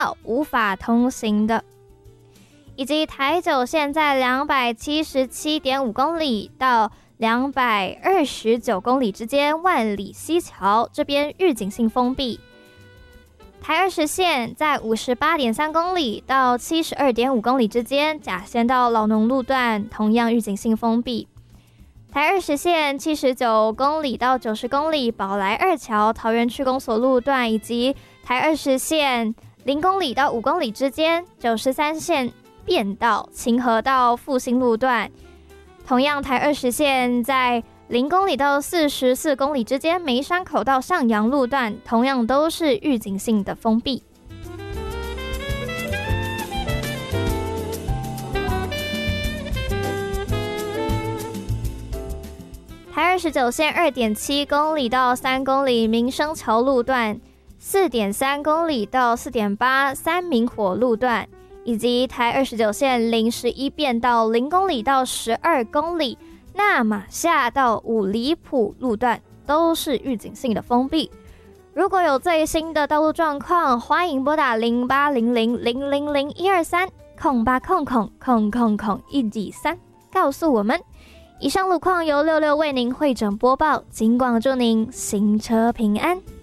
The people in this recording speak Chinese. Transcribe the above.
无法通行的。以及台九线在 277.5 公里到229公里之间，万里溪桥这边预警性封闭。台20线在 58.3 公里到 72.5 公里之间，甲线到老农路段同样预警性封闭。台20线79公里到90公里，宝来二桥桃园区公所路段，以及台20线0公里到5公里之间，93线变道清河到复兴路段。同样台20线在0公里到44公里之间，梅山口到上阳路段同样都是预警性的封闭。台29线 2.7 公里到3公里民生桥路段， 4.3 公里到 4.8 三明火路段，以及台29线011变道0公里到12公里那马夏到五里埔路段都是预警性的封闭。如果有最新的道路状况，欢迎拨打0800-000-123-0800-123告诉我们。以上路况由66为您汇整播报，警广祝您行车平安。